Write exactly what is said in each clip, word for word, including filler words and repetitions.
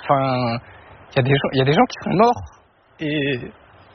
Enfin, il y a des gens, il y a des gens qui sont morts et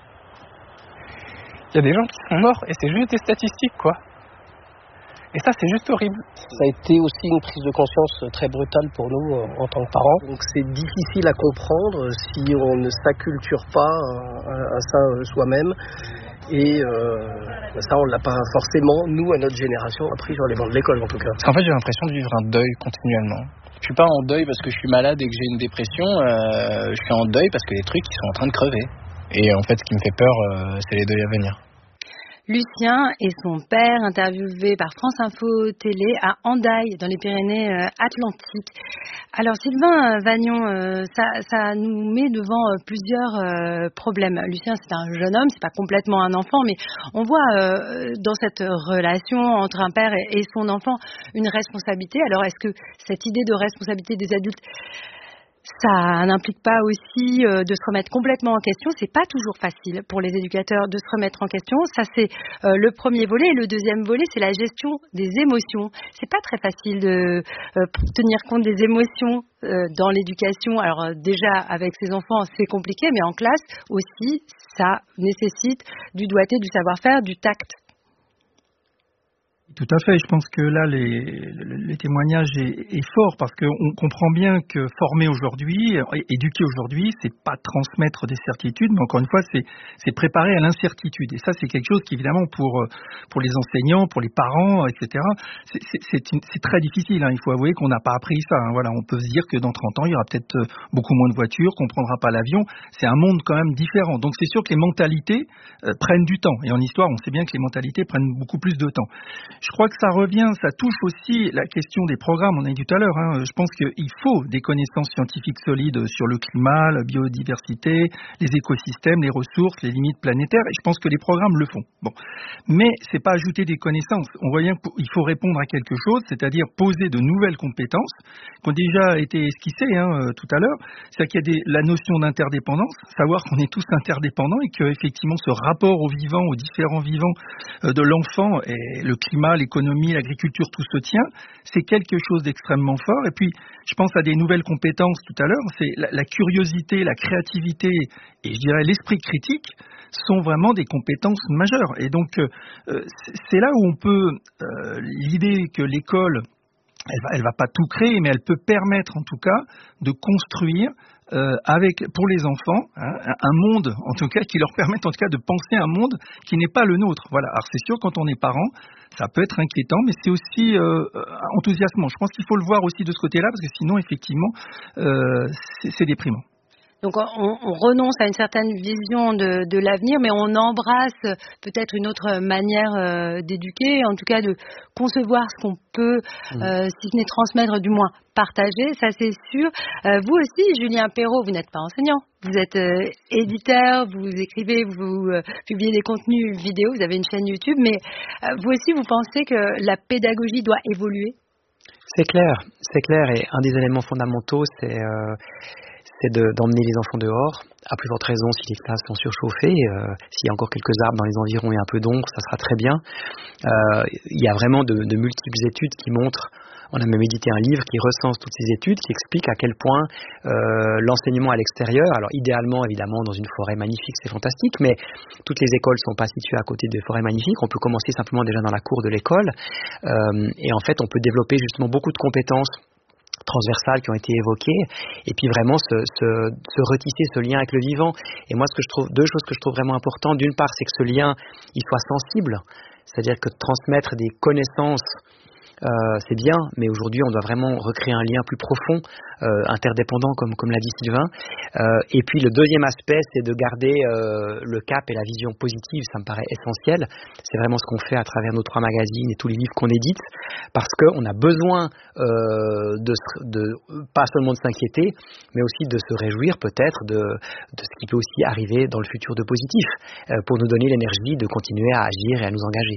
il y a des gens qui sont morts et c'est juste des statistiques, quoi. Et ça, c'est juste horrible. Ça a été aussi une prise de conscience très brutale pour nous euh, en tant que parents. Donc c'est difficile à comprendre si on ne s'acculture pas à, à ça euh, soi-même. Et euh, ça, on ne l'a pas forcément, nous, à notre génération, appris sur les bancs de l'école, en tout cas. Parce qu'en fait, j'ai l'impression de vivre un deuil continuellement. Je suis pas en deuil parce que je suis malade et que j'ai une dépression. Euh, je suis en deuil parce que les trucs, ils sont en train de crever. Et en fait, ce qui me fait peur, euh, c'est les deuils à venir. Lucien et son père, interviewés par France Info Télé à Hendaye, dans les Pyrénées-Atlantiques. Alors Sylvain Vagnon, euh, ça, ça nous met devant euh, plusieurs euh, problèmes. Lucien, c'est un jeune homme, c'est pas complètement un enfant, mais on voit euh, dans cette relation entre un père et, et son enfant une responsabilité. Alors est-ce que cette idée de responsabilité des adultes, ça n'implique pas aussi euh, de se remettre complètement en question? C'est pas toujours facile pour les éducateurs de se remettre en question. Ça, c'est euh, le premier volet. Et le deuxième volet, c'est la gestion des émotions. C'est pas très facile de euh, tenir compte des émotions euh, dans l'éducation. Alors euh, déjà, avec ses enfants, c'est compliqué, mais en classe aussi, ça nécessite du doigté, du savoir-faire, du tact. Tout à fait. Je pense que là, les, les témoignages est, est fort parce qu'on comprend bien que former aujourd'hui, éduquer aujourd'hui, c'est pas transmettre des certitudes, mais encore une fois, c'est, c'est préparer à l'incertitude. Et ça, c'est quelque chose qui, évidemment, pour pour les enseignants, pour les parents, et cetera, c'est, c'est, c'est, une, c'est très difficile. Hein. Il faut avouer qu'on n'a pas appris ça. Hein. Voilà, on peut se dire que dans trente ans, il y aura peut-être beaucoup moins de voitures, qu'on prendra pas l'avion. C'est un monde quand même différent. Donc, c'est sûr que les mentalités euh, prennent du temps. Et en histoire, on sait bien que les mentalités prennent beaucoup plus de temps. Je crois que ça revient, ça touche aussi la question des programmes, on a dit tout à l'heure, hein. Je pense qu'il faut des connaissances scientifiques solides sur le climat, la biodiversité, les écosystèmes, les ressources, les limites planétaires, et je pense que les programmes le font. Bon. Mais c'est pas ajouter des connaissances, on voit bien qu'il faut répondre à quelque chose, c'est-à-dire poser de nouvelles compétences, qui ont déjà été esquissées hein, tout à l'heure, c'est-à-dire qu'il y a des, la notion d'interdépendance, savoir qu'on est tous interdépendants et qu'effectivement ce rapport aux vivants, aux différents vivants euh, de l'enfant et le climat, l'économie, l'agriculture, tout se tient, c'est quelque chose d'extrêmement fort. Et puis, je pense à des nouvelles compétences tout à l'heure, c'est la, la curiosité, la créativité et je dirais l'esprit critique sont vraiment des compétences majeures. Et donc, euh, c'est là où on peut, euh, l'idée que l'école, elle va, elle va pas tout créer, mais elle peut permettre en tout cas de construire Euh, avec pour les enfants hein, un monde en tout cas qui leur permette en tout cas de penser un monde qui n'est pas le nôtre. Voilà. Alors c'est sûr quand on est parent, ça peut être inquiétant, mais c'est aussi euh, enthousiasmant. Je pense qu'il faut le voir aussi de ce côté-là parce que sinon effectivement euh, c'est, c'est déprimant. Donc on, on renonce à une certaine vision de, de l'avenir, mais on embrasse peut-être une autre manière euh, d'éduquer, en tout cas de concevoir ce qu'on peut, mmh. euh, si ce n'est transmettre, du moins partager, ça c'est sûr. Euh, vous aussi, Julien Perrault, vous n'êtes pas enseignant, vous êtes euh, éditeur, vous écrivez, vous euh, publiez des contenus vidéo, vous avez une chaîne YouTube, mais euh, vous aussi, vous pensez que la pédagogie doit évoluer? C'est clair, c'est clair, et un des éléments fondamentaux, c'est... Euh, c'est de, d'emmener les enfants dehors, à plus forte raison si les classes sont surchauffées, euh, s'il y a encore quelques arbres dans les environs et un peu d'ombre, ça sera très bien. Euh, il y a vraiment de, de multiples études qui montrent, on a même édité un livre qui recense toutes ces études, qui explique à quel point euh, l'enseignement à l'extérieur, alors idéalement évidemment dans une forêt magnifique, c'est fantastique, mais toutes les écoles ne sont pas situées à côté des forêts magnifiques, on peut commencer simplement déjà dans la cour de l'école, euh, et en fait on peut développer justement beaucoup de compétences transversales qui ont été évoquées, et puis vraiment se, se, se retisser ce lien avec le vivant. Et moi, ce que je trouve, deux choses que je trouve vraiment importantes, d'une part, c'est que ce lien, il soit sensible, c'est-à-dire que transmettre des connaissances, Euh, c'est bien, mais aujourd'hui on doit vraiment recréer un lien plus profond, euh, interdépendant comme, comme l'a dit Sylvain. Euh, et puis le deuxième aspect, c'est de garder euh, le cap et la vision positive, ça me paraît essentiel. C'est vraiment ce qu'on fait à travers nos trois magazines et tous les livres qu'on édite, parce qu'on a besoin euh, de, de pas seulement de s'inquiéter, mais aussi de se réjouir peut-être de, de ce qui peut aussi arriver dans le futur de positif, euh, pour nous donner l'énergie de continuer à agir et à nous engager.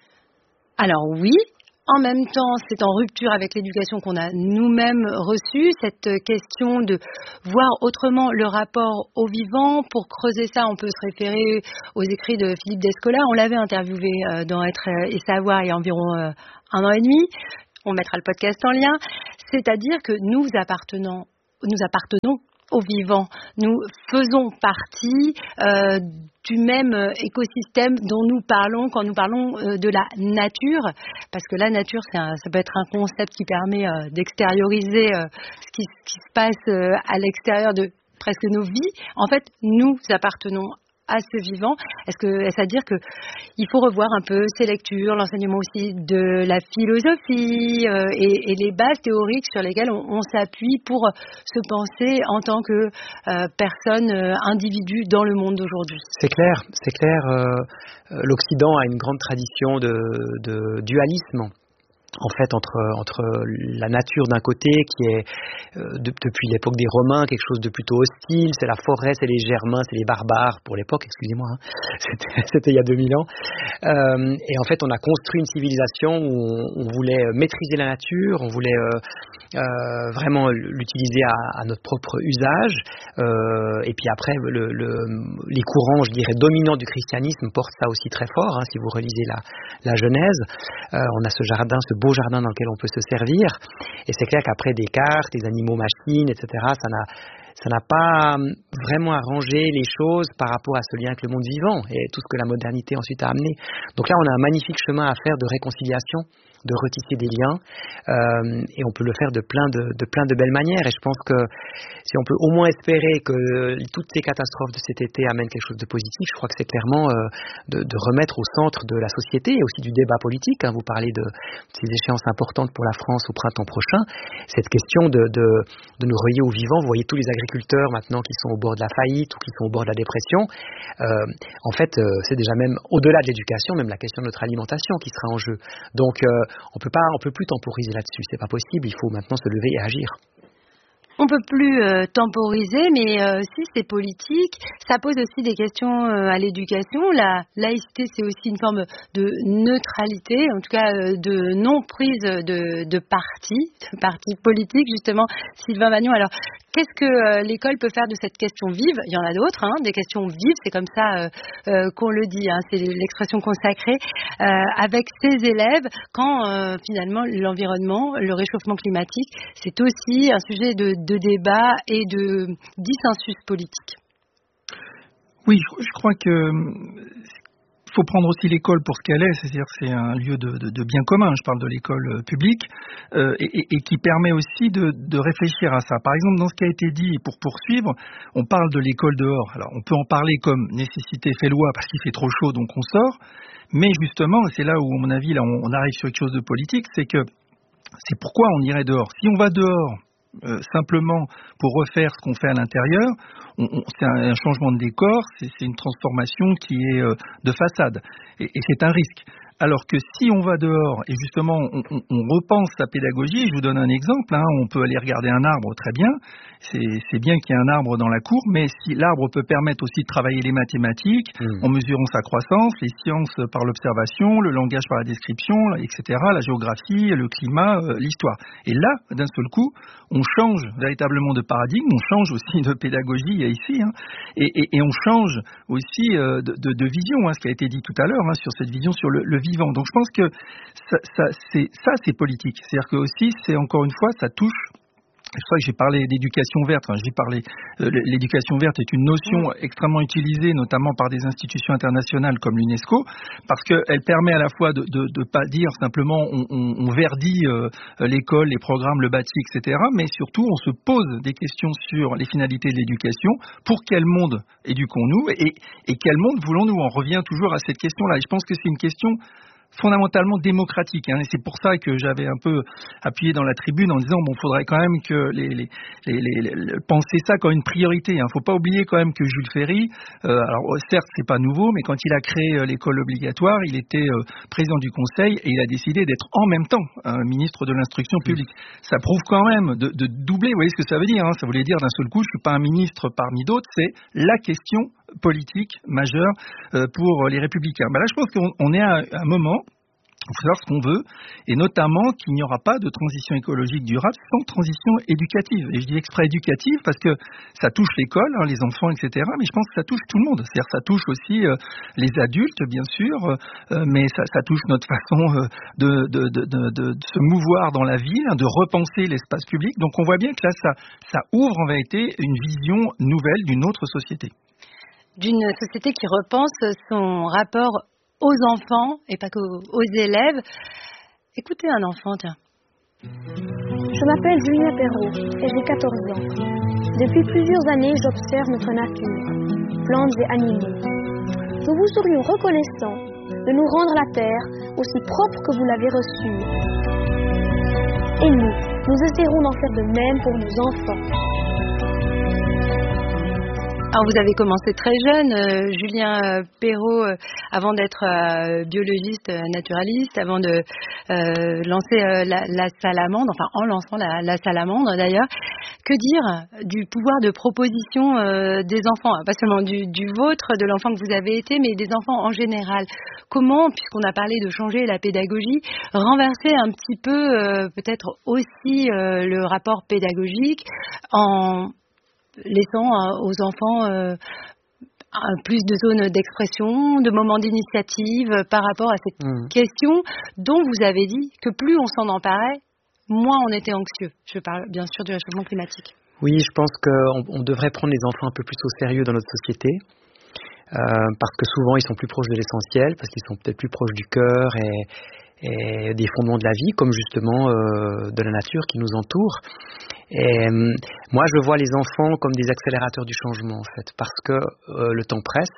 Alors oui, en même temps, c'est en rupture avec l'éducation qu'on a nous-mêmes reçue, cette question de voir autrement le rapport au vivant. Pour creuser ça, on peut se référer aux écrits de Philippe Descola. On l'avait interviewé dans Être et Savoir il y a environ un an et demi. On mettra le podcast en lien. C'est-à-dire que nous appartenons, nous appartenons au vivant. Nous faisons partie euh, du même écosystème dont nous parlons quand nous parlons euh, de la nature, parce que la nature, c'est un, ça peut être un concept qui permet euh, d'extérioriser euh, ce, qui, ce qui se passe euh, à l'extérieur de presque nos vies. En fait, nous appartenons à ce vivant. Est-ce que, est-ce à dire que il faut revoir un peu ces lectures, l'enseignement aussi de la philosophie euh, et, et les bases théoriques sur lesquelles on, on s'appuie pour se penser en tant que euh, personne, euh, individu dans le monde d'aujourd'hui? C'est clair, c'est clair. Euh, L'Occident a une grande tradition de, de dualisme. En fait, entre entre la nature d'un côté, qui est euh, de, depuis l'époque des Romains quelque chose de plutôt hostile, c'est la forêt, c'est les Germains, c'est les barbares pour l'époque, excusez-moi, hein, c'était, c'était il y a deux mille ans. Euh, et en fait, on a construit une civilisation où on, on voulait maîtriser la nature, on voulait euh, euh, vraiment l'utiliser à, à notre propre usage. Euh, et puis après, le, le, les courants, je dirais, dominants du christianisme portent ça aussi très fort. Hein, si vous relisez la, la Genèse, euh, on a ce jardin, ce beau jardin dans lequel on peut se servir. Et c'est clair qu'après Descartes, les animaux machines, et cetera, ça n'a, ça n'a pas vraiment arrangé les choses par rapport à ce lien avec le monde vivant et tout ce que la modernité ensuite a amené. Donc là, on a un magnifique chemin à faire de réconciliation, de retisser des liens, euh, et on peut le faire de plein de, de plein de belles manières. Et je pense que si on peut au moins espérer que toutes ces catastrophes de cet été amènent quelque chose de positif, je crois que c'est clairement euh, de, de remettre au centre de la société et aussi du débat politique. Hein, vous parlez de ces échéances importantes pour la France au printemps prochain. Cette question de, de, de nous relier au vivant. Vous voyez tous les agriculteurs maintenant qui sont au bord de la faillite ou qui sont au bord de la dépression. Euh, en fait, euh, c'est déjà même au-delà de l'éducation, même la question de notre alimentation qui sera en jeu. Donc, euh, on peut pas, on peut plus temporiser là-dessus. C'est pas possible. Il faut maintenant se lever et agir. On peut plus euh, temporiser, mais euh, si c'est politique, ça pose aussi des questions euh, à l'éducation. La laïcité, c'est aussi une forme de neutralité, en tout cas euh, de non-prise de, de parti, de parti politique, justement. Sylvain Vagnon, alors, qu'est-ce que euh, l'école peut faire de cette question vive? Il y en a d'autres, hein, des questions vives, c'est comme ça euh, euh, qu'on le dit, hein, c'est l'expression consacrée, euh, avec ses élèves, quand euh, finalement l'environnement, le réchauffement climatique, c'est aussi un sujet de de débat et de dissensus politique. Oui, je, je crois que il faut prendre aussi l'école pour ce qu'elle est, c'est-à-dire que c'est un lieu de, de, de bien commun, je parle de l'école publique, euh, et, et, et qui permet aussi de, de réfléchir à ça. Par exemple, dans ce qui a été dit, pour poursuivre, on parle de l'école dehors. Alors, on peut en parler comme nécessité fait loi parce qu'il fait trop chaud, donc on sort, mais justement, c'est là où, à mon avis, là, on, on arrive sur quelque chose de politique, c'est que c'est pourquoi on irait dehors. Si on va dehors, Euh, simplement pour refaire ce qu'on fait à l'intérieur, on, on, c'est un, un changement de décor, c'est, c'est une transformation qui est euh, de façade, et, et c'est un risque. Alors que si on va dehors et justement on, on, on repense sa pédagogie, je vous donne un exemple, hein, on peut aller regarder un arbre, très bien, c'est, c'est bien qu'il y ait un arbre dans la cour, mais si l'arbre peut permettre aussi de travailler les mathématiques mmh. en mesurant sa croissance, les sciences par l'observation, le langage par la description, et cetera, la géographie, le climat, euh, l'histoire. Et là, d'un seul coup, on change véritablement de paradigme, on change aussi de pédagogie ici, hein, et, et, et on change aussi euh, de, de, de vision, hein, ce qui a été dit tout à l'heure, hein, sur cette vision sur le, le vivant. Donc je pense que ça, ça, c'est, ça, c'est politique. C'est-à-dire que aussi, c'est encore une fois, ça touche. C'est pour ça que j'ai parlé d'éducation verte. Enfin, j'ai parlé. Euh, l'éducation verte est une notion extrêmement utilisée, notamment par des institutions internationales comme l'UNESCO, parce qu'elle permet à la fois de ne pas dire simplement on, on, on verdit euh, l'école, les programmes, le bâti, et cetera, mais surtout on se pose des questions sur les finalités de l'éducation. Pour quel monde éduquons-nous et, et quel monde voulons-nous? On revient toujours à cette question-là. Et je pense que c'est une question fondamentalement démocratique, hein, et c'est pour ça que j'avais un peu appuyé dans la tribune en disant bon, faudrait quand même que les, les, les, les, les penser ça comme une priorité. Hein. Faut pas oublier quand même que Jules Ferry, euh, alors certes c'est pas nouveau, mais quand il a créé euh, l'école obligatoire, il était euh, président du Conseil et il a décidé d'être en même temps un ministre de l'instruction publique. Mmh. Ça prouve quand même de, de doubler. Vous voyez ce que ça veut dire, hein. Ça voulait dire d'un seul coup, je suis pas un ministre parmi d'autres, c'est la question politique majeure euh, pour les Républicains. Ben là, je pense qu'on on est à un moment Il faut savoir ce qu'on veut, et notamment qu'il n'y aura pas de transition écologique durable sans transition éducative. Et je dis exprès éducative parce que ça touche l'école, hein, les enfants, et cetera. Mais je pense que ça touche tout le monde. C'est-à-dire que ça touche aussi euh, les adultes, bien sûr, euh, mais ça, ça touche notre façon euh, de, de, de, de, de, de se mouvoir dans la ville, hein, de repenser l'espace public. Donc on voit bien que là, ça, ça ouvre en vérité une vision nouvelle d'une autre société. D'une société qui repense son rapport aux enfants et pas qu'aux aux élèves. Écoutez un enfant, tiens. Je m'appelle Julien Perrault et j'ai quatorze ans. Depuis plusieurs années, j'observe notre nature, plantes et animaux. Nous vous serions reconnaissants de nous rendre la terre aussi propre que vous l'avez reçue. Et nous, nous essaierons d'en faire de même pour nos enfants. Alors vous avez commencé très jeune, euh, Julien Perrault, euh, avant d'être euh, biologiste, euh, naturaliste, avant de euh, lancer euh, la, la salamandre, enfin en lançant la, la salamandre d'ailleurs. Que dire du pouvoir de proposition euh, des enfants, pas seulement du, du vôtre, de l'enfant que vous avez été, mais des enfants en général. Comment, puisqu'on a parlé de changer la pédagogie, renverser un petit peu euh, peut-être aussi euh, le rapport pédagogique en laissant euh, aux enfants euh, plus de zones d'expression, de moments d'initiative euh, par rapport à cette mmh. question dont vous avez dit que plus on s'en emparait, moins on était anxieux. Je parle bien sûr du réchauffement climatique. Oui, je pense qu'on on devrait prendre les enfants un peu plus au sérieux dans notre société, euh, parce que souvent ils sont plus proches de l'essentiel, parce qu'ils sont peut-être plus proches du cœur et, et des fondements de la vie, comme justement euh, de la nature qui nous entoure. Et euh, moi, je vois les enfants comme des accélérateurs du changement, en fait, parce que euh, le temps presse.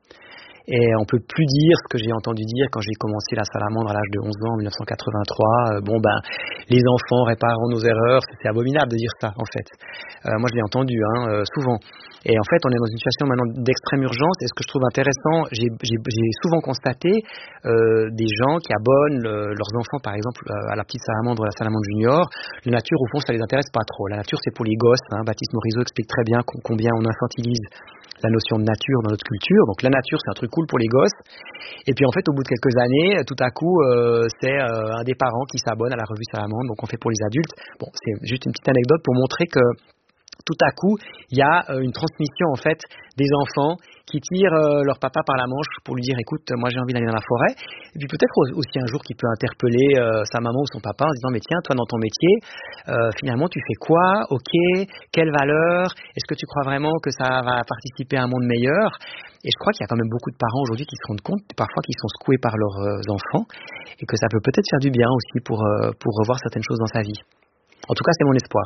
Et on peut plus dire ce que j'ai entendu dire quand j'ai commencé la salamandre à l'âge de onze ans en dix-neuf cent quatre-vingt-trois. Euh, bon ben, les enfants répareront nos erreurs. C'est abominable de dire ça en fait. Euh, moi je l'ai entendu hein, euh, souvent. Et en fait on est dans une situation maintenant d'extrême urgence. Et ce que je trouve intéressant, j'ai, j'ai, j'ai souvent constaté euh, des gens qui abonnent le, leurs enfants par exemple à la petite salamandre, la salamandre junior. La nature au fond ça les intéresse pas trop. La nature c'est pour les gosses. Hein. Baptiste Morisot explique très bien combien on infantilise la notion de nature dans notre culture. Donc la nature c'est un truc cool pour les gosses. Et puis en fait au bout de quelques années, tout à coup euh, c'est euh, un des parents qui s'abonne à la revue Salamandre, donc on fait pour les adultes. Bon, c'est juste une petite anecdote pour montrer que tout à coup il y a euh, une transmission en fait des enfants qui tirent euh, leur papa par la manche pour lui dire écoute moi j'ai envie d'aller dans la forêt, et puis peut-être aussi un jour qui peut interpeller euh, sa maman ou son papa en disant mais tiens toi dans ton métier euh, finalement tu fais quoi, ok, quelle valeur, est-ce que tu crois vraiment que ça va participer à un monde meilleur. Et je crois qu'il y a quand même beaucoup de parents aujourd'hui qui se rendent compte parfois qu'ils sont secoués par leurs euh, enfants et que ça peut peut-être faire du bien aussi pour, euh, pour revoir certaines choses dans sa vie. En tout cas c'est mon espoir.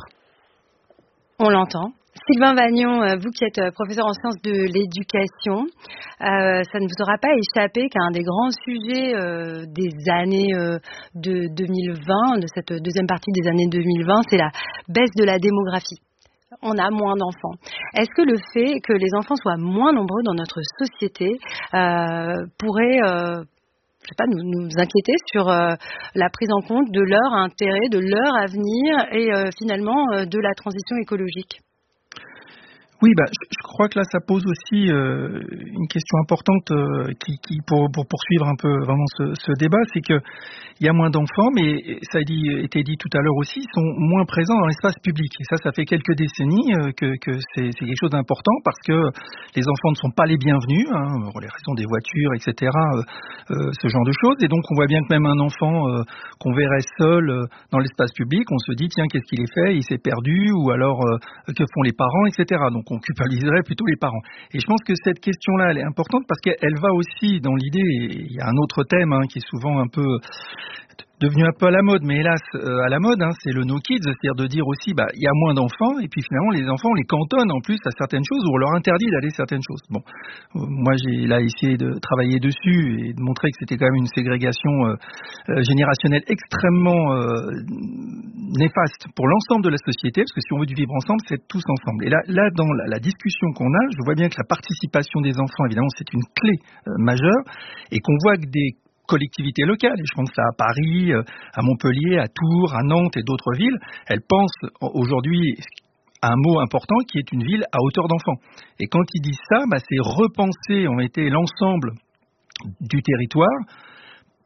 On l'entend. Sylvain Vagnon, vous qui êtes professeur en sciences de l'éducation, euh, ça ne vous aura pas échappé qu'un des grands sujets euh, des années euh, de deux mille vingt, de cette deuxième partie des années deux mille vingt, c'est la baisse de la démographie. On a moins d'enfants. Est-ce que le fait que les enfants soient moins nombreux dans notre société euh, pourrait... Euh, je sais pas, nous, nous inquiéter sur euh, la prise en compte de leur intérêt, de leur avenir et euh, finalement euh, de la transition écologique? Oui, bah, je, je crois que là, ça pose aussi euh, une question importante euh, qui, qui pour, pour poursuivre un peu vraiment ce, ce débat, c'est que il y a moins d'enfants, mais ça a dit, été dit tout à l'heure aussi, ils sont moins présents dans l'espace public. Et ça, ça fait quelques décennies euh, que, que c'est, c'est quelque chose d'important parce que les enfants ne sont pas les bienvenus, hein, pour les raisons des voitures, et cetera, euh, euh, ce genre de choses. Et donc, on voit bien que même un enfant euh, qu'on verrait seul euh, dans l'espace public, on se dit, tiens, qu'est-ce qu'il est fait? Il s'est perdu, ou alors, euh, que font les parents, et cetera. Donc, on culpabiliserait plutôt les parents. Et je pense que cette question-là, elle est importante parce qu'elle va aussi dans l'idée, et il y a un autre thème hein, qui est souvent un peu devenu un peu à la mode, mais hélas euh, à la mode, hein, c'est le no kids, c'est-à-dire de dire aussi, bah, il y a moins d'enfants, et puis finalement les enfants, on les cantonne en plus à certaines choses, ou on leur interdit d'aller certaines choses. Bon, euh, moi j'ai là essayé de travailler dessus et de montrer que c'était quand même une ségrégation euh, euh, générationnelle extrêmement euh, néfaste pour l'ensemble de la société, parce que si on veut du vivre ensemble, c'est tous ensemble. Et là, là dans la, la discussion qu'on a, je vois bien que la participation des enfants, évidemment, c'est une clé euh, majeure, et qu'on voit que des collectivités locales, et je pense à Paris, à Montpellier, à Tours, à Nantes et d'autres villes, elles pensent aujourd'hui à un mot important qui est une ville à hauteur d'enfant. Et quand ils disent ça, bah, c'est repenser en été l'ensemble du territoire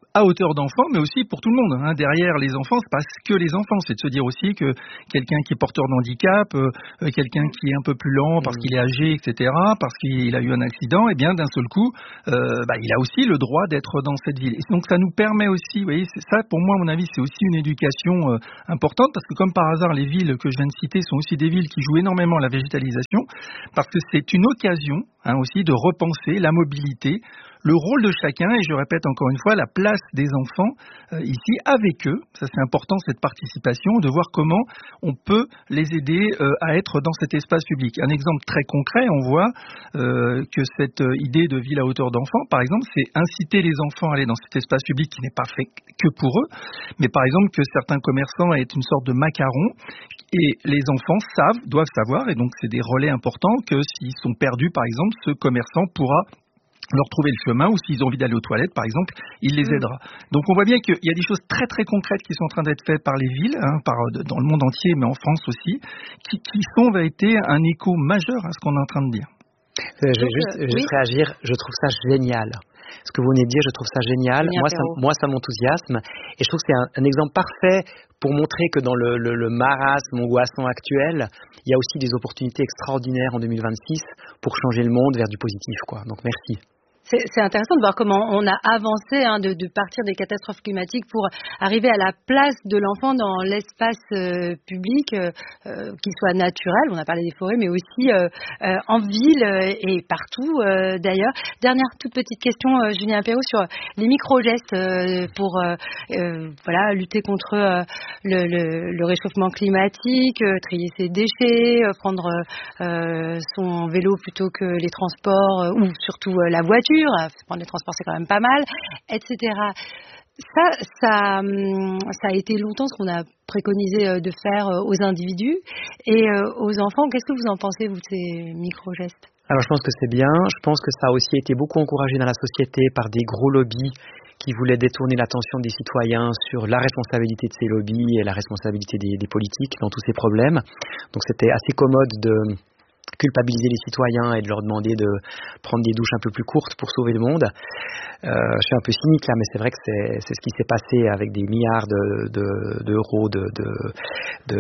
à hauteur d'enfant, mais aussi pour tout le monde. Hein. Derrière les enfants, c'est pas que les enfants, c'est de se dire aussi que quelqu'un qui est porteur d'handicap, euh, quelqu'un qui est un peu plus lent parce qu'il est âgé, et cetera, parce qu'il a eu un accident, et eh bien d'un seul coup, euh, bah, il a aussi le droit d'être dans cette ville. Et donc ça nous permet aussi, vous voyez, c'est ça pour moi à mon avis, c'est aussi une éducation euh, importante, parce que comme par hasard, les villes que je viens de citer sont aussi des villes qui jouent énormément la végétalisation, parce que c'est une occasion hein, aussi de repenser la mobilité, le rôle de chacun, et je répète encore une fois, la place des enfants euh, ici avec eux. Ça c'est important, cette participation, de voir comment on peut les aider euh, à être dans cet espace public. Un exemple très concret, on voit euh, que cette idée de ville à hauteur d'enfants, par exemple, c'est inciter les enfants à aller dans cet espace public qui n'est pas fait que pour eux, mais par exemple que certains commerçants aient une sorte de macaron, et les enfants savent, doivent savoir, et donc c'est des relais importants, que s'ils sont perdus par exemple, ce commerçant pourra leur trouver le chemin, ou s'ils ont envie d'aller aux toilettes, par exemple, il les aidera. Donc on voit bien qu'il y a des choses très très concrètes qui sont en train d'être faites par les villes, hein, par, dans le monde entier, mais en France aussi, qui, qui sont, en vérité, un écho majeur à ce qu'on est en train de dire. Je vais juste, je vais juste réagir, je trouve ça génial. Ce que vous venez de dire, je trouve ça génial. Moi ça, moi, ça m'enthousiasme. Et je trouve que c'est un, un exemple parfait pour montrer que dans le, le, le marasme angoissant actuel, il y a aussi des opportunités extraordinaires en deux mille vingt-six pour changer le monde vers du positif, quoi. Donc merci. C'est, c'est intéressant de voir comment on a avancé, hein, de, de partir des catastrophes climatiques pour arriver à la place de l'enfant dans l'espace euh, public, euh, euh, qu'il soit naturel, on a parlé des forêts, mais aussi euh, euh, en ville euh, et partout euh, d'ailleurs. Dernière toute petite question, euh, Julien Perrault, sur les micro-gestes euh, pour euh, euh, voilà, lutter contre euh, le, le, le réchauffement climatique, euh, trier ses déchets, euh, prendre euh, son vélo plutôt que les transports, euh, ou surtout euh, la voiture. Prendre les transports, c'est quand même pas mal, et cetera. Ça, ça, ça a été longtemps ce qu'on a préconisé de faire aux individus et aux enfants. Qu'est-ce que vous en pensez, vous, de ces micro-gestes ? Alors, je pense que c'est bien. Je pense que ça a aussi été beaucoup encouragé dans la société par des gros lobbies qui voulaient détourner l'attention des citoyens sur la responsabilité de ces lobbies et la responsabilité des, des politiques dans tous ces problèmes. Donc, c'était assez commode de culpabiliser les citoyens et de leur demander de prendre des douches un peu plus courtes pour sauver le monde. Euh, je suis un peu cynique là, mais c'est vrai que c'est, c'est ce qui s'est passé avec des milliards de, de, d'euros de, de, de,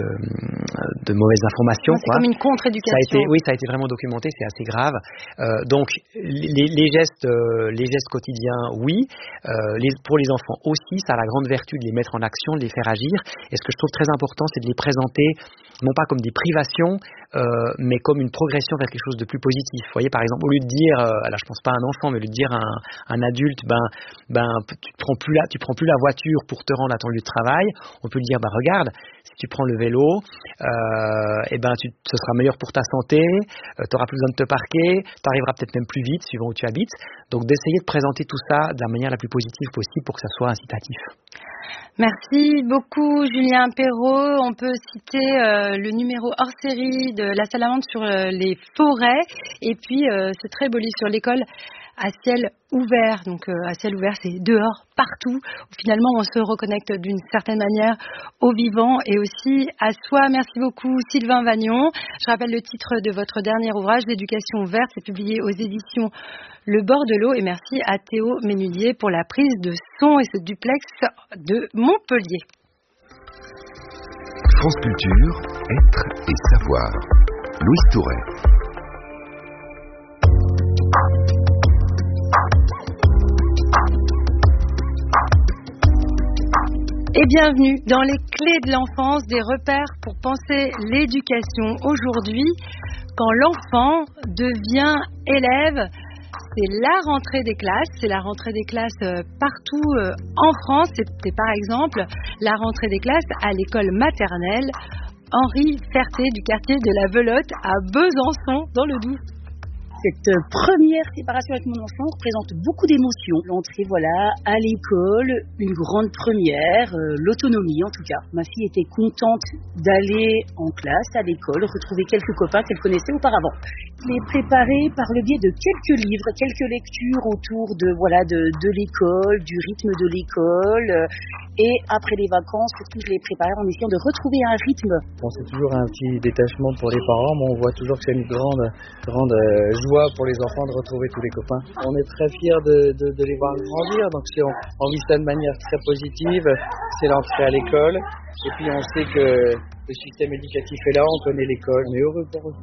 de mauvaises informations. C'est quoi. Comme une contre-éducation. Ça a été, oui, ça a été vraiment documenté, c'est assez grave. Euh, donc, les, les, gestes, euh, les gestes quotidiens, oui. Euh, les, pour les enfants aussi, ça a la grande vertu de les mettre en action, de les faire agir. Et ce que je trouve très important, c'est de les présenter, non pas comme des privations, euh, mais comme une progression vers quelque chose de plus positif. Vous voyez, par exemple, au lieu de dire, euh, alors je pense pas à un enfant, mais au lieu de dire à un, un adulte, ben, ben, tu prends plus la, tu prends plus la voiture pour te rendre à ton lieu de travail, on peut lui dire, ben, regarde, si tu prends le vélo, euh, et ben, tu, ce sera meilleur pour ta santé, euh, tu auras plus besoin de te parquer, tu arriveras peut-être même plus vite, suivant où tu habites. Donc, d'essayer de présenter tout ça de la manière la plus positive possible pour que ça soit incitatif. Merci beaucoup Julien Perrault. On peut citer euh, le numéro hors série de La Salamandre sur euh, les forêts et puis euh, ce très beau livre sur l'école à ciel ouvert. Donc euh, à ciel ouvert, c'est dehors, partout. Finalement, on se reconnecte d'une certaine manière au vivant et aussi à soi. Merci beaucoup Sylvain Vagnon. Je rappelle le titre de votre dernier ouvrage, L'éducation verte. C'est publié aux éditions Le Bord de l'eau. Et merci à Théo Ménulier pour la prise de son et ce duplex de Montpellier. France Culture, être et savoir. Louise Touret. Et bienvenue dans les clés de l'enfance, des repères pour penser l'éducation. Aujourd'hui, quand l'enfant devient élève, c'est la rentrée des classes. C'est la rentrée des classes partout en France. C'était par exemple la rentrée des classes à l'école maternelle Henri Ferté du quartier de la Velotte à Besançon dans le Doubs. Cette première séparation avec mon enfant représente beaucoup d'émotions. L'entrée, voilà, à l'école, une grande première, euh, l'autonomie en tout cas. Ma fille était contente d'aller en classe, à l'école, retrouver quelques copains qu'elle connaissait auparavant. Les préparer par le biais de quelques livres, quelques lectures autour de, voilà, de, de l'école, du rythme de l'école. Euh, et après les vacances, surtout, je les préparais en essayant de retrouver un rythme. Bon, c'est toujours un petit détachement pour les parents, mais on voit toujours que c'est une grande, grande euh, joie joie pour les enfants de retrouver tous les copains. On est très fiers de, de, de les voir grandir, donc si on, on vit ça de manière très positive, c'est l'entrée à l'école, et puis on sait que le système éducatif est là, on connaît l'école, on est heureux pour eux.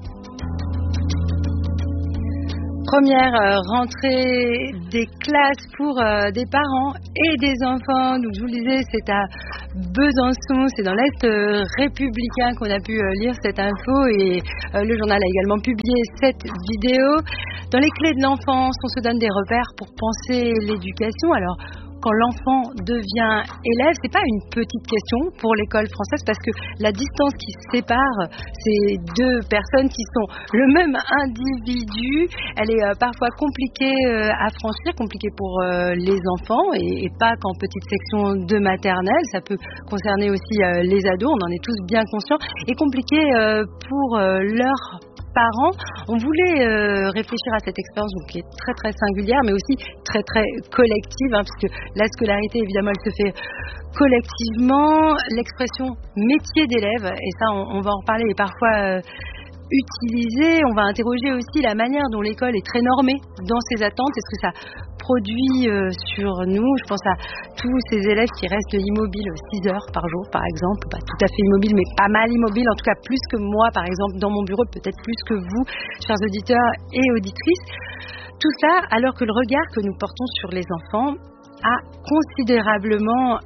Première euh, rentrée des classes pour euh, des parents et des enfants. Donc je vous le disais, c'est à Besançon, c'est dans l'Est euh, républicain qu'on a pu euh, lire cette info et euh, le journal a également publié cette vidéo. Dans les clés de l'enfance, on se donne des repères pour penser l'éducation. Alors quand l'enfant devient élève, c'est pas une petite question pour l'école française parce que la distance qui sépare ces deux personnes qui sont le même individu, elle est euh, parfois compliquée euh, à franchir, compliquée pour euh, les enfants et, et pas qu'en petite section de maternelle, ça peut concerner aussi euh, les ados, on en est tous bien conscients, et compliquée euh, pour euh, leurs parents. On voulait euh, réfléchir à cette expérience donc, qui est très très singulière mais aussi très très collective hein, parce que la scolarité évidemment elle se fait collectivement. L'expression métier d'élève, et ça on, on va en reparler, est parfois euh, utilisée. On va interroger aussi la manière dont l'école est très normée dans ses attentes. Est-ce que ça produit euh, sur nous? Je pense à tous ces élèves qui restent immobiles six heures par jour par exemple, pas tout à fait immobiles mais pas mal immobiles, en tout cas plus que moi par exemple dans mon bureau, peut-être plus que vous chers auditeurs et auditrices. Tout ça alors que le regard que nous portons sur les enfants a considérablement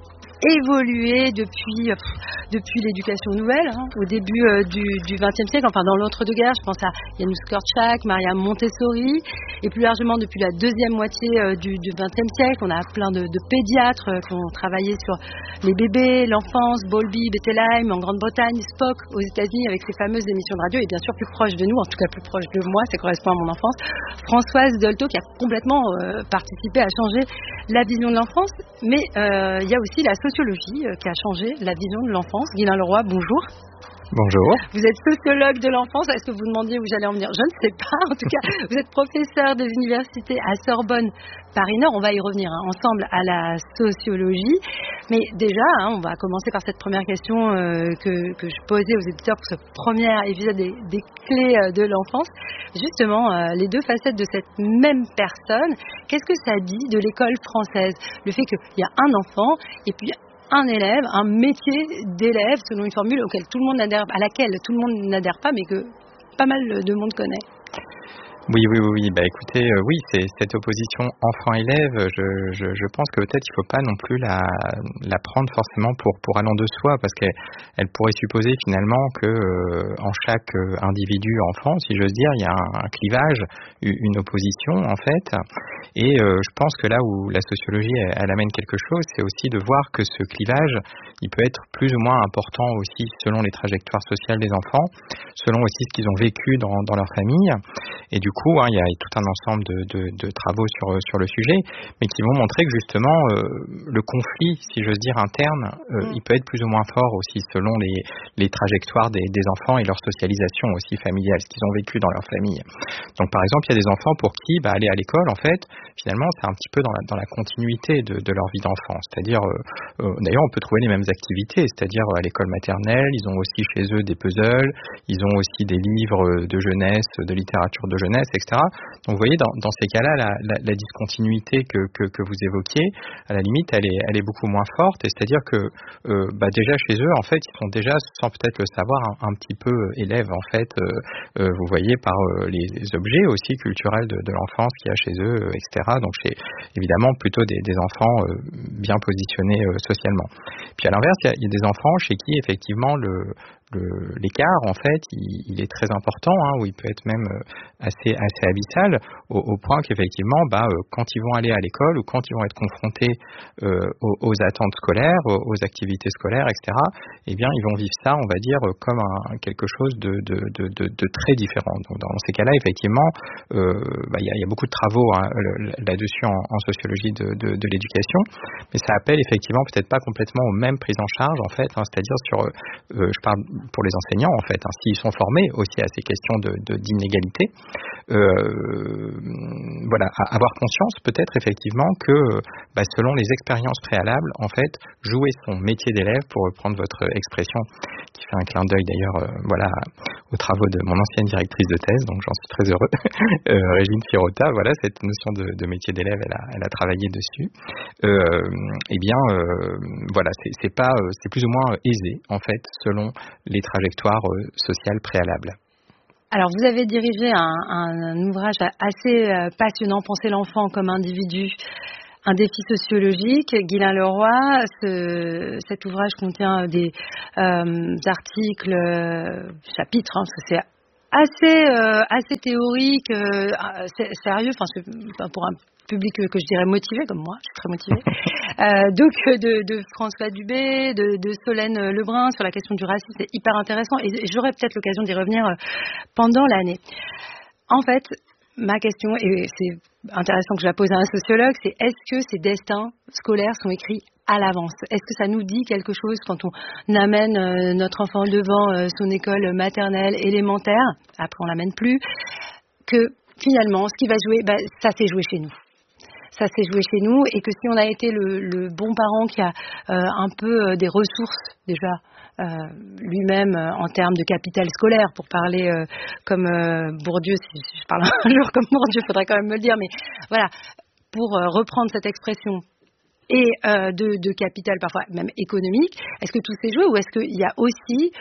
évolué depuis, euh, depuis l'éducation nouvelle, hein, au début euh, du, du vingtième siècle, enfin dans l'entre-deux-guerres, je pense à Janusz Korczak, Maria Montessori, et plus largement depuis la deuxième moitié euh, du, du vingtième siècle, on a plein de, de pédiatres euh, qui ont travaillé sur les bébés, l'enfance, Bowlby, Bettelheim en Grande-Bretagne, Spock aux États-Unis avec ses fameuses émissions de radio, et bien sûr plus proche de nous, en tout cas plus proche de moi, ça correspond à mon enfance, Françoise Dolto qui a complètement euh, participé à changer la vision de l'enfance, mais euh, il y a aussi la sociologie euh, qui a changé la vision de l'enfance. Guylain Leroy, bonjour. Bonjour. Vous êtes sociologue de l'enfance. Est-ce que vous demandiez où j'allais en venir? Je ne sais pas. En tout cas, vous êtes professeur des universités à Sorbonne, Paris-Nord. On va y revenir hein, ensemble à la sociologie. Mais déjà, hein, on va commencer par cette première question euh, que, que je posais aux éditeurs pour ce premier épisode des, des clés euh, de l'enfance. Justement, euh, les deux facettes de cette même personne. Qu'est-ce que ça dit de l'école française? Le fait qu'il y a un enfant et puis un élève, un métier d'élève, selon une formule auquel tout le monde n'adhère, à laquelle tout le monde n'adhère pas, mais que pas mal de monde connaît. Oui, oui, oui, oui. Bah, écoutez, euh, oui, c'est cette opposition enfant-élève. Je, je, je pense que peut-être il ne faut pas non plus la, la prendre forcément pour pour allant de soi, parce qu'elle elle pourrait supposer finalement que euh, en chaque euh, individu enfant, si j'ose dire, il y a un, un clivage, une opposition en fait. Et euh, je pense que là où la sociologie elle, elle amène quelque chose, c'est aussi de voir que ce clivage, il peut être plus ou moins important aussi selon les trajectoires sociales des enfants, selon aussi ce qu'ils ont vécu dans dans leur famille. Et du coup, hein, il y a tout un ensemble de, de, de travaux sur, sur le sujet, mais qui vont montrer que justement, euh, le conflit, si j'ose dire, interne, euh, mmh. il peut être plus ou moins fort aussi selon les, les trajectoires des, des enfants et leur socialisation aussi familiale, ce qu'ils ont vécu dans leur famille. Donc par exemple, il y a des enfants pour qui bah, aller à l'école, en fait, finalement, c'est un petit peu dans la, dans la continuité de, de leur vie d'enfant. C'est-à-dire, euh, euh, d'ailleurs, on peut trouver les mêmes activités, c'est-à-dire à l'école maternelle, ils ont aussi chez eux des puzzles, ils ont aussi des livres de jeunesse, de littérature de jeunesse, et cetera. Donc vous voyez, dans, dans ces cas-là, la, la, la discontinuité que, que, que vous évoquiez, à la limite, elle est, elle est beaucoup moins forte. Et c'est-à-dire que euh, bah déjà chez eux, en fait, ils sont déjà, sans peut-être le savoir, un, un petit peu élèves, en fait, euh, euh, vous voyez, par euh, les, les objets aussi culturels de, de l'enfance qu'il y a chez eux, euh, et cetera. Donc c'est évidemment plutôt des, des enfants euh, bien positionnés euh, socialement. Puis à l'inverse, il y, a, il y a des enfants chez qui, effectivement, le Le, l'écart en fait il, il est très important hein, où il peut être même assez assez abyssal au, au point qu'effectivement bah, euh, quand ils vont aller à l'école ou quand ils vont être confrontés euh, aux, aux attentes scolaires, aux, aux activités scolaires, et cetera. Eh bien ils vont vivre ça on va dire comme un, quelque chose de, de, de, de, de très différent. Donc dans ces cas-là effectivement euh, bah, y, a, y a beaucoup de travaux hein, là-dessus en, en sociologie de, de, de l'éducation, mais ça appelle effectivement peut-être pas complètement aux mêmes prises en charge en fait, hein, c'est-à-dire sur euh, je parle pour les enseignants en fait, hein, s'ils sont formés aussi à ces questions de, de, d'inégalité, euh, voilà, à avoir conscience peut-être effectivement que bah, selon les expériences préalables, en fait, jouer son métier d'élève, pour reprendre votre expression qui fait un clin d'œil d'ailleurs euh, voilà, aux travaux de mon ancienne directrice de thèse, donc j'en suis très heureux, euh, Régine Firota. Voilà, cette notion de, de métier d'élève, elle a, elle a travaillé dessus. Euh, eh bien, euh, voilà, c'est, c'est pas, c'est plus ou moins aisé en fait, selon les trajectoires euh, sociales préalables. Alors, vous avez dirigé un, un, un ouvrage assez euh, passionnant, Penser l'enfant comme individu, un défi sociologique. Guylain Leroy, ce, cet ouvrage contient des euh, articles, euh, chapitres, hein, parce que c'est assez, euh, assez théorique, euh, c'est, sérieux, enfin, c'est pour un public que, que je dirais motivé, comme moi, je suis très motivée. Euh, donc de, de François Dubé, de, de Solène Lebrun sur la question du racisme, c'est hyper intéressant et j'aurai peut-être l'occasion d'y revenir pendant l'année. En fait, ma question, et c'est intéressant que je la pose à un sociologue, c'est est-ce que ces destins scolaires sont écrits à l'avance? Est-ce que ça nous dit quelque chose quand on amène euh, notre enfant devant euh, son école maternelle, élémentaire, après on l'amène plus, que finalement ce qui va jouer, bah, ça s'est joué chez nous. Ça s'est joué chez nous et que si on a été le, le bon parent qui a euh, un peu euh, des ressources déjà euh, lui-même euh, en termes de capital scolaire, pour parler euh, comme euh, Bourdieu, si je parle un jour comme Bourdieu, il faudrait quand même me le dire, mais voilà, pour euh, reprendre cette expression, et euh, de, de capital parfois même économique, est-ce que tout s'est joué ou est-ce qu'il y a aussi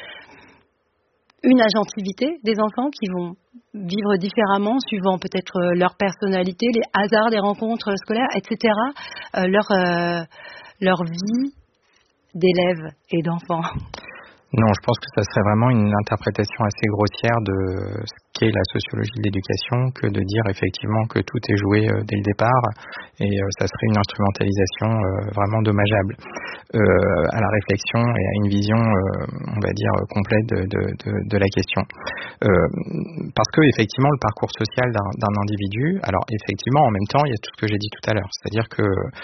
une agentivité des enfants qui vont vivre différemment suivant peut-être leur personnalité, les hasards des rencontres scolaires, et cetera, euh, leur, euh, leur vie d'élèves et d'enfants? Non, je pense que ça serait vraiment une interprétation assez grossière de ce qu'est la sociologie de l'éducation que de dire effectivement que tout est joué euh, dès le départ et euh, ça serait une instrumentalisation euh, vraiment dommageable euh, à la réflexion et à une vision, euh, on va dire, complète de, de, de, de la question. Euh, parce que effectivement, le parcours social d'un, d'un individu, alors effectivement, en même temps, il y a tout ce que j'ai dit tout à l'heure, c'est-à-dire que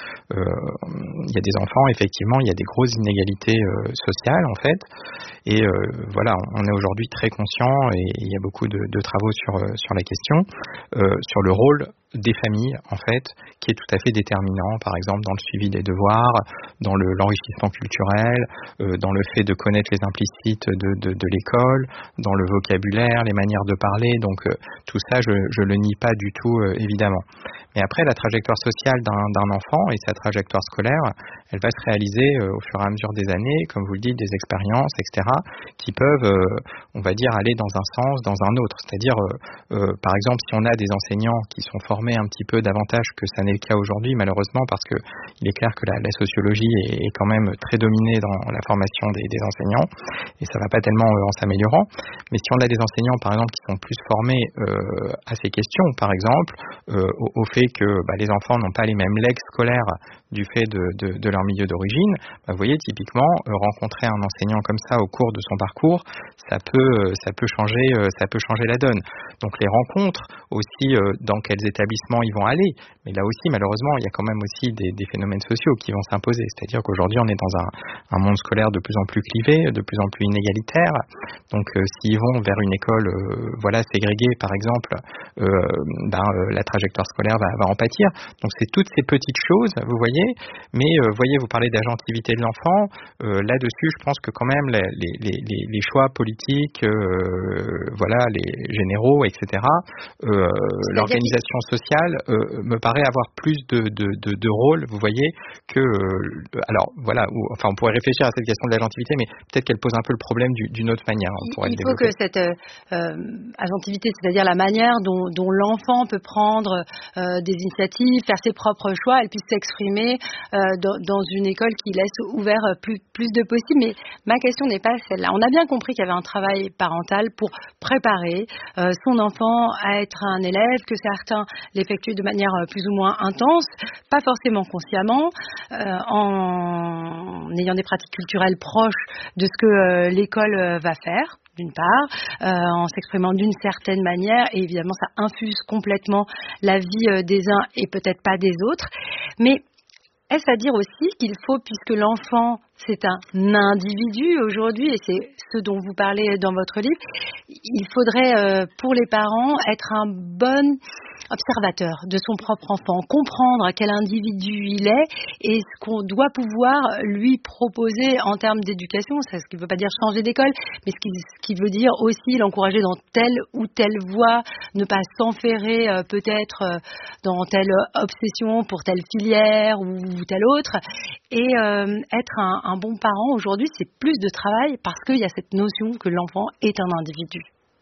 euh, il y a des enfants, effectivement, il y a des grosses inégalités euh, sociales en fait. Et euh, voilà, on est aujourd'hui très conscient et il y a beaucoup de, de travaux sur sur la question, euh, sur le rôle des familles en fait, qui est tout à fait déterminant, par exemple dans le suivi des devoirs, dans le, l'enrichissement culturel, euh, dans le fait de connaître les implicites de, de, de l'école, dans le vocabulaire, les manières de parler. Donc euh, tout ça, je je le nie pas du tout euh, évidemment. Mais après, la trajectoire sociale d'un, d'un enfant et sa trajectoire scolaire, elle va se réaliser euh, au fur et à mesure des années, comme vous le dites, des expériences, et cetera, qui peuvent, euh, on va dire, aller dans un sens, dans un autre. C'est-à-dire, euh, euh, par exemple, si on a des enseignants qui sont formés un petit peu davantage que ça n'est le cas aujourd'hui, malheureusement, parce que il est clair que la, la sociologie est, est quand même très dominée dans la formation des, des enseignants, et ça va pas tellement euh, en s'améliorant. Mais si on a des enseignants, par exemple, qui sont plus formés euh, à ces questions, par exemple, euh, au, au fait que bah, les enfants n'ont pas les mêmes legs scolaires du fait de, de, de leur milieu d'origine, bah, vous voyez, typiquement, euh, rencontrer un enseignant comme ça au cours de son parcours, ça peut, ça peut changer, euh, ça peut changer la donne. Donc les rencontres aussi, euh, dans quels établissements ils vont aller, mais là aussi, malheureusement, il y a quand même aussi des, des phénomènes sociaux qui vont s'imposer. C'est-à-dire qu'aujourd'hui, on est dans un, un monde scolaire de plus en plus clivé, de plus en plus inégalitaire. Donc, euh, s'ils vont vers une école, euh, voilà, ségrégée, par exemple, euh, ben, euh, la trajectoire scolaire va, va en pâtir. Donc, c'est toutes ces petites choses, vous voyez. Mais, euh, vous voyez, vous parlez d'agentivité de l'enfant. Euh, là-dessus, je pense que quand même, les, les, les, les choix politiques, euh, voilà, les généraux, et cetera, euh, l'organisation sociale euh, me paraît avoir plus de, de, de, de rôle, vous voyez, que euh, alors voilà, où, enfin on pourrait réfléchir à cette question de l'agentivité, mais peut-être qu'elle pose un peu le problème du, d'une autre manière. On pourrait il le faut développer. que cette euh, agentivité, c'est-à-dire la manière dont, dont l'enfant peut prendre euh, des initiatives, faire ses propres choix, elle puisse s'exprimer euh, dans, dans une école qui laisse ouvert plus, plus de possibles. Mais ma question n'est pas celle-là. On a bien compris qu'il y avait un travail parental pour préparer euh, son enfant à être un élève, que certains l'effectuent de manière plus ou moins intense, pas forcément consciemment, euh, en ayant des pratiques culturelles proches de ce que euh, l'école euh, va faire, d'une part, euh, en s'exprimant d'une certaine manière, et évidemment ça infuse complètement la vie euh, des uns et peut-être pas des autres. Mais est-ce à dire aussi qu'il faut, puisque l'enfant c'est un individu aujourd'hui, et c'est ce dont vous parlez dans votre livre, il faudrait euh, pour les parents être un bon observateur de son propre enfant, comprendre quel individu il est et ce qu'on doit pouvoir lui proposer en termes d'éducation. Ça, ce qui ne veut pas dire changer d'école, mais ce qui, ce qui veut dire aussi l'encourager dans telle ou telle voie, ne pas s'enferrer euh, peut-être euh, dans telle obsession pour telle filière ou, ou telle autre. Et euh, être un, un bon parent aujourd'hui, c'est plus de travail parce qu'il y a cette notion que l'enfant est un individu.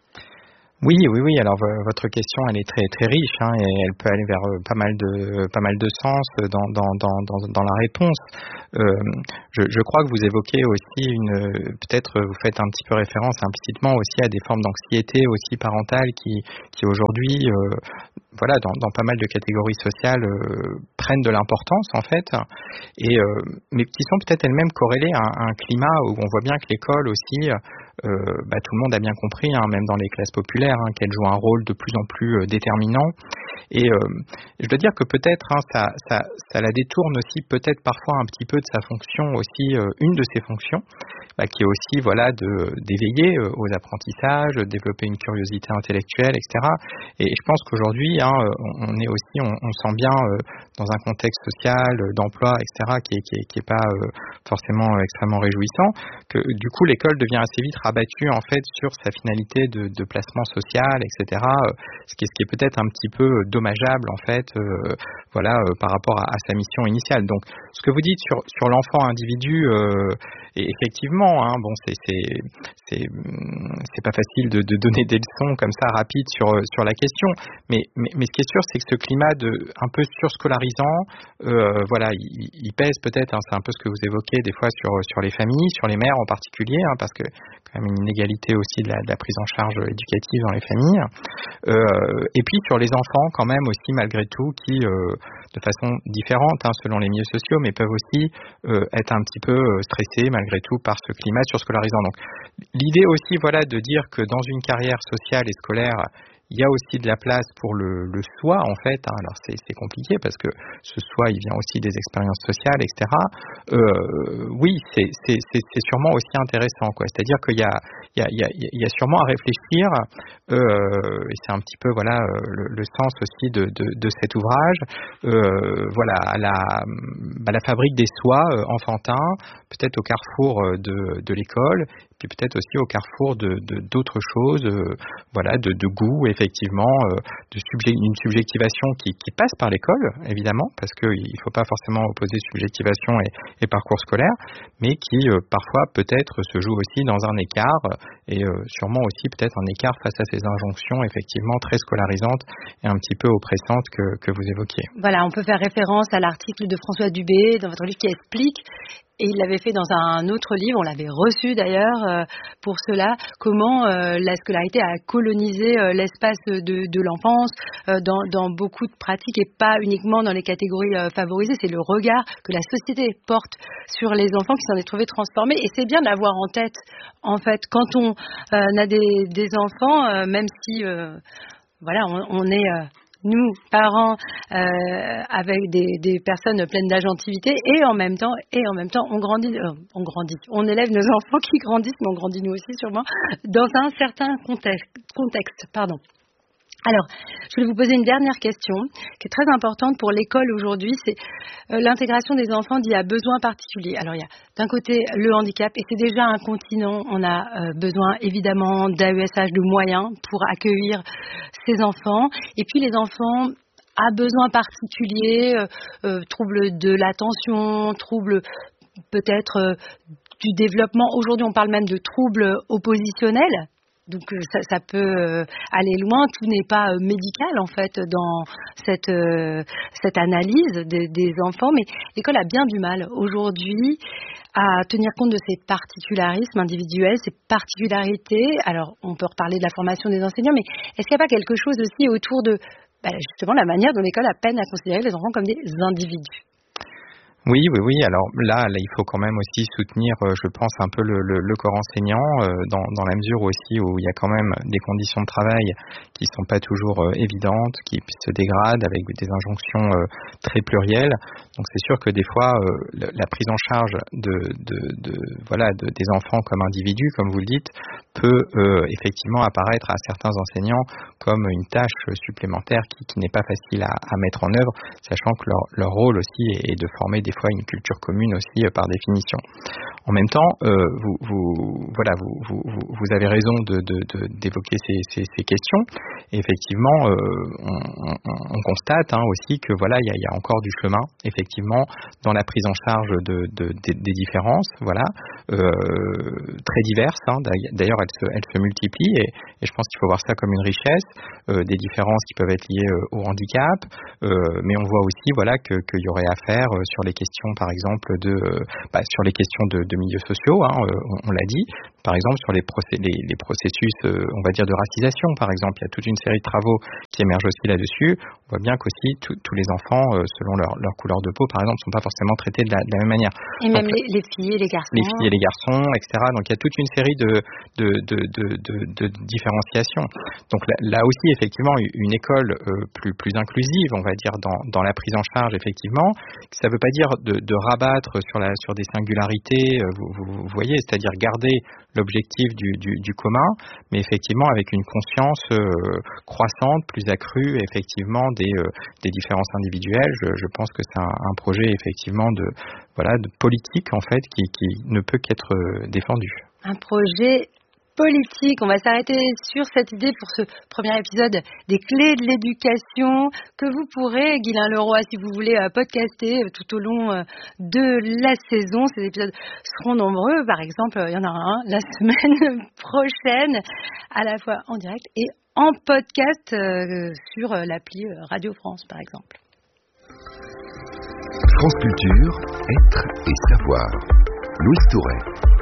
Oui, oui, oui. Alors votre question, elle est très très riche, hein, et elle peut aller vers euh, pas mal de pas mal de sens dans dans dans dans, dans la réponse. Euh, je, je crois que vous évoquez aussi une, peut-être vous faites un petit peu référence implicitement aussi à des formes d'anxiété aussi parentale qui qui aujourd'hui euh, voilà, dans, dans pas mal de catégories sociales euh, prennent de l'importance en fait, et euh, mais qui sont peut-être elles-mêmes corrélées à un, à un climat où on voit bien que l'école aussi, euh, bah, tout le monde a bien compris, hein, même dans les classes populaires, hein, qu'elle joue un rôle de plus en plus euh, déterminant. Et euh, je dois dire que peut-être hein, ça, ça, ça la détourne aussi peut-être parfois un petit peu de sa fonction aussi, euh, une de ses fonctions, bah, qui est aussi voilà de d'éveiller euh, aux apprentissages, de développer une curiosité intellectuelle, et cetera. Et je pense qu'aujourd'hui, hein, on est aussi, on, on sent bien euh, dans un contexte social, d'emploi, et cetera, qui est, qui est, qui est pas euh, forcément extrêmement réjouissant, que du coup l'école devient assez vite rabattue en fait sur sa finalité de, de placement social, et cetera. Ce qui est, ce qui est peut-être un petit peu dommageable en fait, euh, voilà, euh, par rapport à, à sa mission initiale. Donc, ce que vous dites sur sur l'enfant individu, euh, et effectivement, hein, bon, c'est c'est c'est c'est pas facile de, de donner des leçons comme ça rapides sur sur la question, mais mais, mais ce qui est sûr, c'est que ce climat de un peu surscolarisant, euh, voilà, il, il pèse peut-être, hein, c'est un peu ce que vous évoquez des fois sur sur les familles, sur les mères en particulier, hein, parce que quand même une inégalité aussi de la, de la prise en charge éducative dans les familles, euh, et puis sur les enfants quand même aussi malgré tout qui euh, de façon différente hein, selon les milieux sociaux, mais peuvent aussi euh, être un petit peu euh, stressés malgré tout par ce climat surscolarisant. Donc l'idée aussi voilà de dire que dans une carrière sociale et scolaire, il y a aussi de la place pour le, le soi en fait, hein. Alors c'est, c'est compliqué parce que ce soi il vient aussi des expériences sociales, et cetera. Euh, oui, c'est, c'est, c'est, c'est sûrement aussi intéressant, quoi. C'est-à-dire qu'il y a, il y a, il y a, il y a sûrement à réfléchir, euh, et c'est un petit peu voilà le, le sens aussi de, de, de cet ouvrage, euh, voilà à la, à la fabrique des soi euh, enfantins, peut-être au carrefour de, de l'école, puis peut-être aussi au carrefour de, de d'autres choses, euh, voilà, de, de goût effectivement, euh, de subje- une subjectivation qui, qui passe par l'école évidemment, parce qu'il ne faut pas forcément opposer subjectivation et, et parcours scolaire, mais qui euh, parfois peut-être se joue aussi dans un écart, et euh, sûrement aussi peut-être un écart face à ces injonctions effectivement très scolarisantes et un petit peu oppressantes que, que vous évoquiez. Voilà, on peut faire référence à l'article de François Dubé dans votre livre qui explique. Et il l'avait fait dans un autre livre, on l'avait reçu d'ailleurs euh, pour cela, comment euh, la scolarité a colonisé euh, l'espace de, de l'enfance euh, dans, dans beaucoup de pratiques et pas uniquement dans les catégories euh, favorisées. C'est le regard que la société porte sur les enfants qui s'en est trouvé transformé. Et c'est bien d'avoir en tête, en fait, quand on euh, a des, des enfants, euh, même si euh, voilà, on, on est... Euh, nous, parents, euh, avec des, des personnes pleines d'agentivité, et en même temps, et en même temps, on grandit, euh, on grandit, on élève nos enfants qui grandissent, mais on grandit nous aussi sûrement, dans un certain contexte, contexte, pardon. Alors, je voulais vous poser une dernière question qui est très importante pour l'école aujourd'hui, c'est euh, l'intégration des enfants dits à besoins particuliers. Alors, il y a d'un côté le handicap, et c'est déjà un continent, on a euh, besoin évidemment d'A E S H, de moyens pour accueillir ces enfants, et puis les enfants à besoins particuliers, euh, euh, troubles de l'attention, troubles peut-être euh, du développement. Aujourd'hui, on parle même de troubles oppositionnels. Donc ça, ça peut euh, aller loin, tout n'est pas euh, médical en fait dans cette, euh, cette analyse des, des enfants, mais l'école a bien du mal aujourd'hui à tenir compte de ces particularismes individuels, ces particularités. Alors on peut reparler de la formation des enseignants, mais est-ce qu'il n'y a pas quelque chose aussi autour de bah, justement la manière dont l'école a peine à considérer les enfants comme des individus ? Oui, oui, oui. Alors là, là, il faut quand même aussi soutenir, euh, je pense, un peu le, le, le corps enseignant, euh, dans, dans la mesure aussi où il y a quand même des conditions de travail qui sont pas toujours euh, évidentes, qui se dégradent avec des injonctions euh, très plurielles. Donc c'est sûr que des fois, euh, la prise en charge de, de, de voilà, de, des enfants comme individus, comme vous le dites, peut euh, effectivement apparaître à certains enseignants comme une tâche supplémentaire qui, qui n'est pas facile à, à mettre en œuvre, sachant que leur, leur rôle aussi est de former des fois une culture commune aussi euh, par définition. En même temps, euh, vous, vous, voilà, vous, vous, vous avez raison de, de, de, d'évoquer ces, ces, ces questions. Et effectivement, euh, on, on, on constate hein, aussi que voilà, il y a, y a encore du chemin, effectivement, dans la prise en charge de, de, de, des différences, voilà, euh, très diverses. Hein, d'ailleurs, elles se, elles se multiplient et, et je pense qu'il faut voir ça comme une richesse, euh, des différences qui peuvent être liées euh, au handicap, euh, mais on voit aussi, voilà, que qu'il y aurait à faire euh, sur les questions, par exemple, de, euh, bah, sur les questions de, de milieux sociaux, hein, euh, on, on l'a dit, par exemple sur les, procé- les, les processus, euh, on va dire, de racisation, par exemple, il y a toute une série de travaux qui émergent aussi là-dessus. On voit bien qu'aussi tous les enfants, euh, selon leur, leur couleur de peau, par exemple, ne sont pas forcément traités de la, de la même manière. Et Donc, même les, les filles et les garçons. Les filles et les garçons, et cetera. Donc il y a toute une série de, de, de, de, de, de différenciations. Donc là, là aussi, effectivement, une école euh, plus, plus inclusive, on va dire, dans, dans la prise en charge, effectivement, ça ne veut pas dire de, de rabattre sur, la, sur des singularités, euh, vous, vous, vous voyez, c'est-à-dire garder l'objectif du, du, du commun, mais effectivement avec une conscience euh, croissante, plus accrue, effectivement, des, euh, des différences individuelles. Je, je pense que c'est un, un projet, effectivement, de, voilà, de politique, en fait, qui, qui ne peut qu'être euh, défendu. Un projet politique. On va s'arrêter sur cette idée pour ce premier épisode des clés de l'éducation que vous pourrez, Guylain Leroy, si vous voulez, podcaster tout au long de la saison. Ces épisodes seront nombreux. Par exemple, il y en aura un la semaine prochaine, à la fois en direct et en podcast euh, sur l'appli Radio France, par exemple. France Culture, être et savoir. Louise Touret.